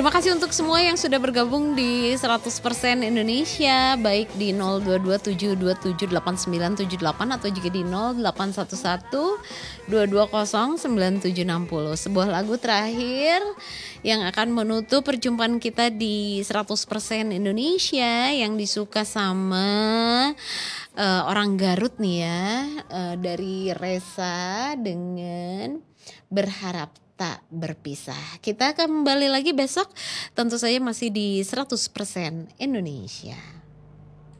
Terima kasih untuk semua yang sudah bergabung di 100% Indonesia, baik di 0227278978 atau juga di 081122097760. Sebuah lagu terakhir yang akan menutup perjumpaan kita di 100% Indonesia yang disuka sama orang Garut nih ya, dari Reza dengan Berharap Tak Berpisah. Kita akan kembali lagi besok, tentu saja masih di 100% Indonesia.